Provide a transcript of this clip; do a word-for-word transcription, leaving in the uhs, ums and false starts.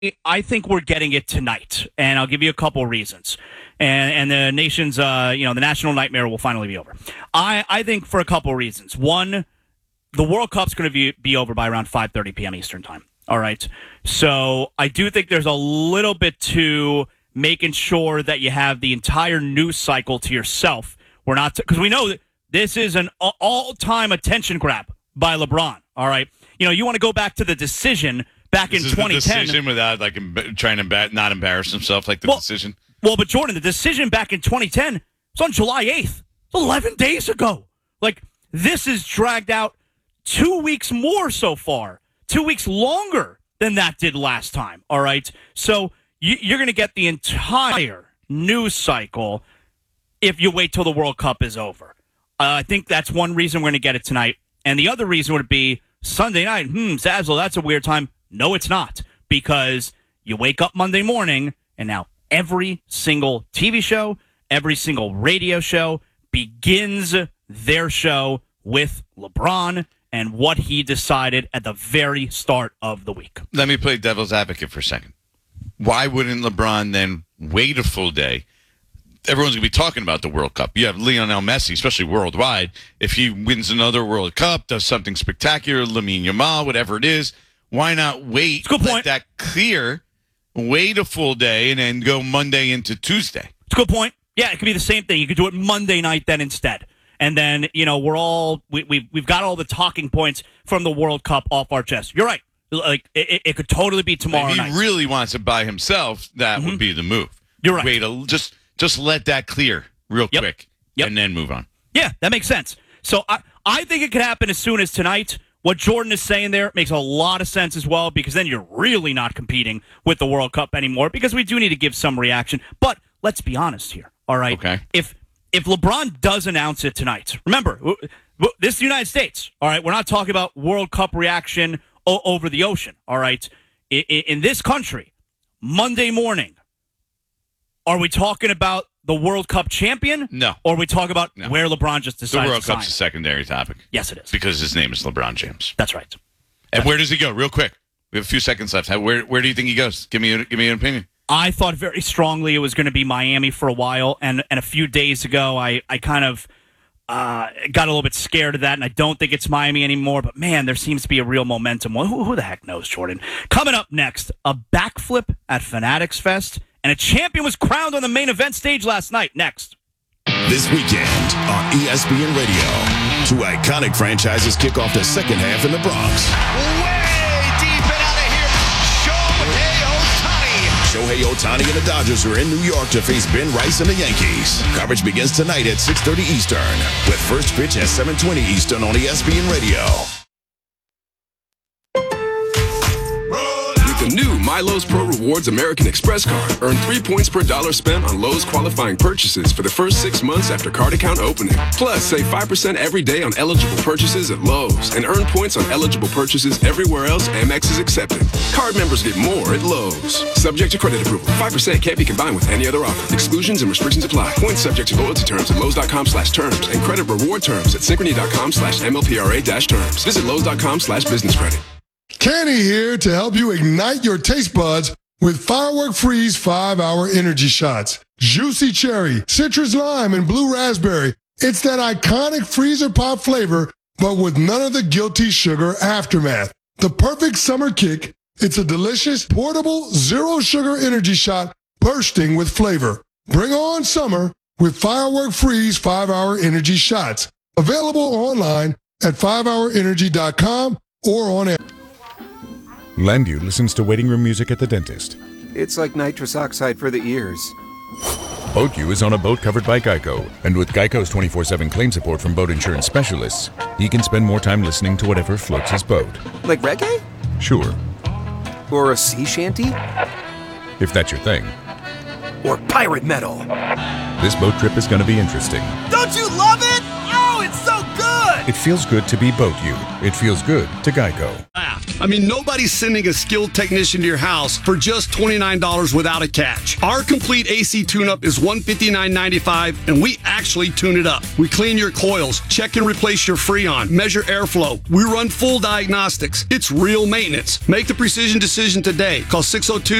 I think we're getting it tonight, and I'll give you a couple reasons. And, and the nation's, uh, you know, the national nightmare will finally be over. I, I think for a couple reasons. One, the World Cup's going to be, be over by around five thirty p.m. Eastern time. All right. So I do think there's a little bit to making sure that you have the entire news cycle to yourself. We're not, because we know that this is an all-time attention grab by LeBron. All right. You know, you want to go back to the decision back this in is twenty ten. The decision without like em- trying to emba- not embarrass himself, like the well, decision. Well, but Jordan, the decision back in twenty ten was on July eighth. eleven days ago. Like, this is dragged out two weeks more so far. Two weeks longer than that did last time. All right. So you, you're going to get the entire news cycle if you wait till the World Cup is over. Uh, I think that's one reason we're going to get it tonight. And the other reason would be Sunday night. Hmm, Zazzle, that's a weird time. No, it's not. Because you wake up Monday morning, and now every single T V show, every single radio show begins their show with LeBron and what he decided at the very start of the week. Let me play devil's advocate for a second. Why wouldn't LeBron then wait a full day? Everyone's going to be talking about the World Cup. You have Lionel Messi, especially worldwide. If he wins another World Cup, does something spectacular, Lamine Yamal, whatever it is, why not wait, good let point. that clear, wait a full day, and then go Monday into Tuesday? It's a good point. Yeah, it could be the same thing. You could do it Monday night then instead. And then, you know, we're all, we, we, we've got all the talking points from the World Cup off our chest. You're right. Like, it, it could totally be tomorrow night. If night. he really wants it by himself, that mm-hmm. would be the move. You're right. Wait, a, just just let that clear real yep. quick, yep. and then move on. Yeah, that makes sense. So I, I think it could happen as soon as tonight. What Jordan is saying there makes a lot of sense as well, because then you're really not competing with the World Cup anymore, because we do need to give some reaction. But let's be honest here, all right? Okay. If if LeBron does announce it tonight, remember, this is the United States, all right? We're not talking about World Cup reaction o- over the ocean, all right? In, in this country, Monday morning, are we talking about the World Cup champion? No. Or are we talking about no. where LeBron just decided to The World sign? Cup's a secondary topic. Yes, it is. Because his name is LeBron James. That's right. And That's where does he go? Real quick. We have a few seconds left. Where where do you think he goes? Give me a, give me an opinion. I thought very strongly it was going to be Miami for a while, and, and a few days ago I, I kind of uh, got a little bit scared of that, and I don't think it's Miami anymore. But, man, there seems to be a real momentum. Well, who, who the heck knows, Jordan? Coming up next, a backflip at Fanatics Fest, and a champion was crowned on the main event stage last night. Next. This weekend on E S P N Radio, two iconic franchises kick off the second half in the Bronx. Way deep and out of here, Shohei Ohtani. Shohei Ohtani and the Dodgers are in New York to face Ben Rice and the Yankees. Coverage begins tonight at six thirty Eastern, with first pitch at seven twenty Eastern on E S P N Radio. The new MyLowe's Pro Rewards American Express card. Earn three points per dollar spent on Lowe's qualifying purchases for the first six months after card account opening. Plus, save five percent every day on eligible purchases at Lowe's and earn points on eligible purchases everywhere else Amex is accepted. Card members get more at Lowe's. Subject to credit approval. five percent can't be combined with any other offer. Exclusions and restrictions apply. Points subject to loyalty terms at Lowe's.com slash terms and credit reward terms at Synchrony.com slash MLPRA dash terms. Visit Lowe's.com slash business credit. Kenny here to help you ignite your taste buds with Firework Freeze five hour energy shots. Juicy cherry, citrus lime, and blue raspberry. It's that iconic freezer pop flavor, but with none of the guilty sugar aftermath. The perfect summer kick. It's a delicious, portable, zero sugar energy shot bursting with flavor. Bring on summer with Firework Freeze five hour energy shots. Available online at five hour energy dot com or on air. Landu listens to waiting room music at the dentist. It's like nitrous oxide for the ears. BoatU is on a boat covered by Geico, and with Geico's twenty-four seven claim support from boat insurance specialists, he can spend more time listening to whatever floats his boat. Like reggae? Sure. Or a sea shanty? If that's your thing. Or pirate metal. This boat trip is going to be interesting. Don't you love it? Oh, it's so good! It feels good to be BoatU. It feels good to Geico. Ah. I mean, nobody's sending a skilled technician to your house for just twenty-nine dollars without a catch. Our complete A C tune-up is one hundred fifty-nine ninety-five, and we actually tune it up. We clean your coils, check and replace your Freon, measure airflow. We run full diagnostics. It's real maintenance. Make the precision decision today. Call six oh two